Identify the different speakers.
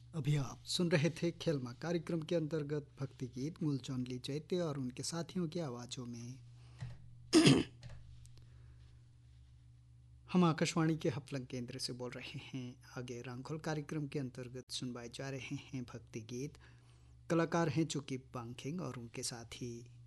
Speaker 1: अभी आप सुन रहे थे खेलमा कार्यक्रम के अंतर्गत भक्ति गीत मूलचंद ली चैत्य और उनके साथियों की आवाज़ों में। हम आकाशवाणी के हफलंग केंद्र से बोल रहे हैं। आगे रामखोल कार्यक्रम के अंतर्गत सुनवाए जा रहे हैं भक्ति गीत। कलाकार हैं चुकी पांखेंग और उनके साथी